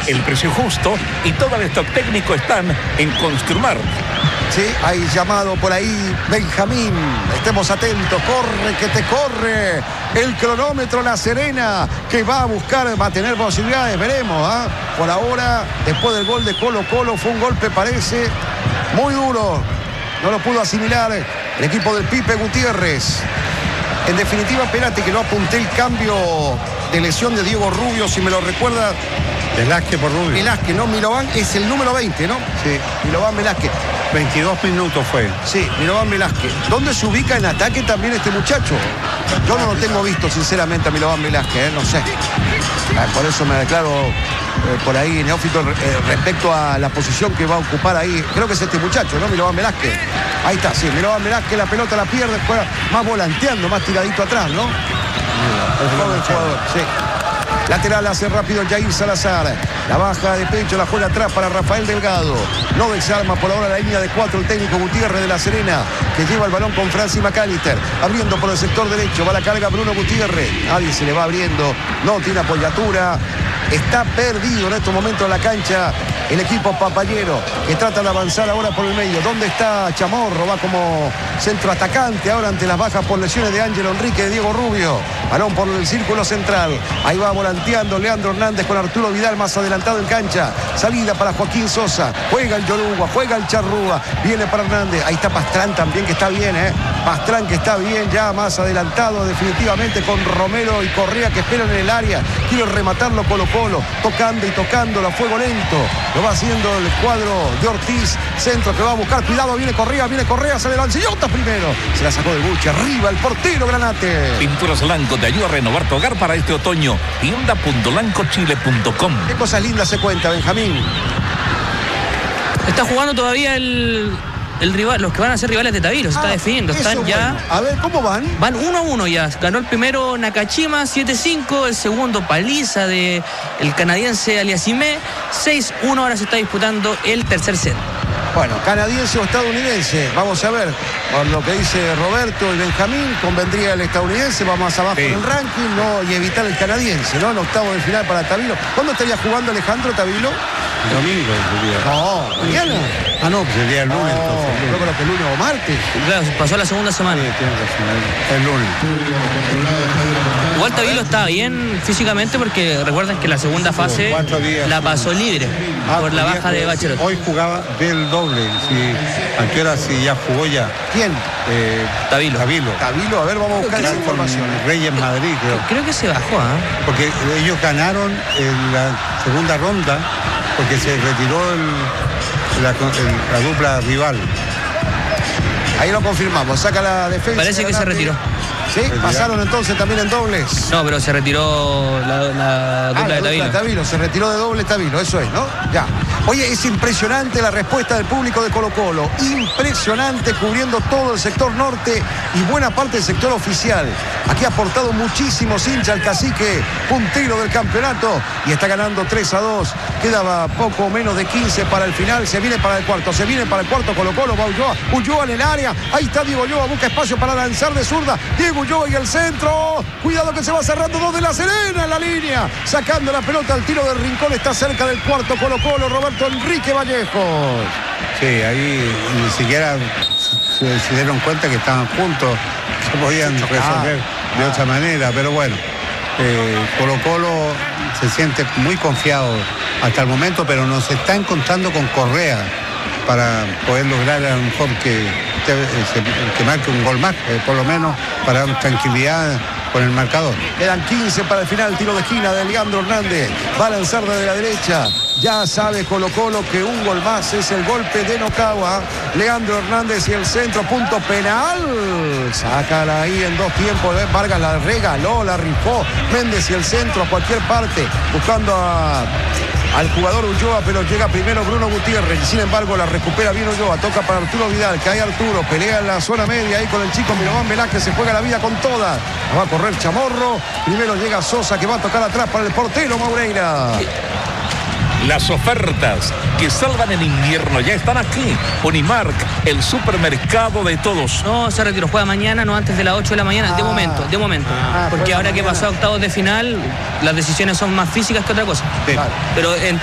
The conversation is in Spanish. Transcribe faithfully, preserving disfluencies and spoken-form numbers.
el precio justo y todo el stock técnico están en Construmar. Sí, hay llamado por ahí Benjamín. Estemos atentos. Corre, que te corre. El cronómetro La Serena, que va a buscar, va a tener posibilidades. Veremos, ¿ah? ¿eh? Por ahora, después del gol de Colo Colo, fue un golpe, parece, muy duro. No lo pudo asimilar el equipo del Pipe Gutiérrez. En definitiva, espérate que no apunté el cambio de lesión de Diego Rubio, si me lo recuerda. Velázquez por Rubio. Velázquez, ¿no? Milován es el número veinte, ¿no? Sí. Milován Velázquez. veintidós minutos fue. Sí, Milován Velázquez. ¿Dónde se ubica en ataque también este muchacho? Yo no lo tengo visto, sinceramente, a Milován Velázquez, ¿eh? No sé. Por eso me declaro eh, por ahí neófito eh, respecto a la posición que va a ocupar ahí. Creo que es este muchacho, ¿no? Milován Velázquez. Ahí está, sí. Milován Velázquez, la pelota la pierde, juega más volanteando, más tiradito atrás, ¿no? El joven jugador, sí. Lateral hace rápido Jair Salazar. La baja de pecho, la juega atrás para Rafael Delgado. No desarma por ahora la línea de cuatro el técnico Gutiérrez de La Serena, que lleva el balón con Francis McAllister. Abriendo por el sector derecho. Va la carga Bruno Gutiérrez. Nadie se le va abriendo. No tiene apoyatura. Está perdido en estos momentos en la cancha el equipo papayero, que trata de avanzar ahora por el medio. ¿Dónde está Chamorro? Va como centro atacante ahora ante las bajas por lesiones de Ángelo Enrique, de Diego Rubio. Balón por el círculo central. Ahí va volanteando Leandro Hernández con Arturo Vidal más adelantado en cancha. Salida para Joaquín Sosa. Juega el Yoruba, juega el Charrúa. Viene para Hernández. Ahí está Pastrán también, que está bien, ¿eh? Pastrán que está bien ya más adelantado definitivamente con Romero y Correa que esperan en el área. Quiere rematarlo Colo Colo. Tocando y tocando, a fuego lento. Lo va haciendo el cuadro de Ortiz. Centro que va a buscar. Cuidado, viene Correa, viene Correa. Sale Lancillota primero. Se la sacó de Buche. Arriba el portero Granate. Pinturas Blanco te ayuda a renovar tu hogar para este otoño. tienda punto blanco chile punto com. Qué cosas lindas se cuenta, Benjamín. Está jugando todavía el, el rival, los que van a ser rivales de Tavilo. Se ah, está definiendo. Están ya. Bueno. A ver, ¿cómo van? Van uno a uno ya. Ganó el primero Nakashima siete cinco. El segundo paliza de el canadiense Aliassime seis uno. Ahora se está disputando el tercer set. Bueno, canadiense o estadounidense. Vamos a ver. Por lo que dice Roberto y Benjamín, convendría el estadounidense, va más abajo sí. en el ranking, no, y evitar el canadiense, ¿no? En octavo de final para Tavilo. ¿Cuándo estaría jugando Alejandro Tavilo? El domingo. No, mañana. Ah, no, pues sería el lunes. No, entonces, yo creo que el lunes o martes. Claro, pasó la segunda semana. Sí, tiene razón, el lunes. Igual Tavilo está bien físicamente porque recuerden que la segunda fase la pasó libre ah, por la baja de Bachelet. Hoy jugaba del doble. Si, ¿a qué hora si ya jugó ya? ¿Quién? Eh, Tavilo. Tavilo. Tavilo, a ver, vamos a buscar esa información. Reyes Madrid, creo. Creo que se bajó, ¿ah? ¿eh? Porque ellos ganaron en la segunda ronda porque se retiró el, la, el, la dupla rival. Ahí lo confirmamos, saca la defensa. Parece que se retiró. ¿Sí? ¿Pasaron entonces también en dobles? No, pero se retiró la, la dupla ah, la de Tavilo. Dupla de Tavilo. Se retiró de doble Tavilo, eso es, ¿no? Ya. Oye, es impresionante la respuesta del público de Colo Colo. Impresionante, cubriendo todo el sector norte y buena parte del sector oficial. Aquí ha aportado muchísimos hinchas al cacique, puntero del campeonato, y está ganando tres a dos. Quedaba poco menos de quince para el final. Se viene para el cuarto, se viene para el cuarto Colo Colo. Va Ulloa, Ulloa en el área. Ahí está Diego Ulloa, busca espacio para lanzar de zurda. Diego Ulloa y el centro. Cuidado que se va cerrando dos de La Serena en la línea. Sacando la pelota al tiro del rincón. Está cerca del cuarto Colo Colo, Roberto Enrique Vallejos. Sí, ahí ni siquiera se, se dieron cuenta que estaban juntos. Se podían resolver ah, de otra manera, pero bueno. Eh, Colo Colo se siente muy confiado hasta el momento, pero nos está encontrando con Correa para poder lograr a lo mejor que, que, que marque un gol más, eh, por lo menos para dar tranquilidad con el marcador. Quedan quince para el final, tiro de esquina de Leandro Hernández. Va a lanzar desde la derecha. Ya sabe Colo Colo que un gol más es el golpe de Nocagua. Leandro Hernández y el centro, punto penal. Sácala ahí en dos tiempos. Vargas la regaló, la rifó. Méndez y el centro a cualquier parte, buscando a... al jugador Ulloa, pero llega primero Bruno Gutiérrez, y sin embargo la recupera bien Ulloa, toca para Arturo Vidal, cae Arturo, pelea en la zona media ahí con el chico Milován Velázquez, se juega la vida con todas, va a correr Chamorro, primero llega Sosa que va a tocar atrás para el portero Maureira. Las ofertas que salvan el invierno ya están aquí. Unimark, el supermercado de todos. No, se retiró, juega mañana, no antes de las ocho de la mañana, ah, de momento, de momento. Ah, porque ahora mañana. Que pasó a octavos de final, las decisiones son más físicas que otra cosa. Sí. Pero en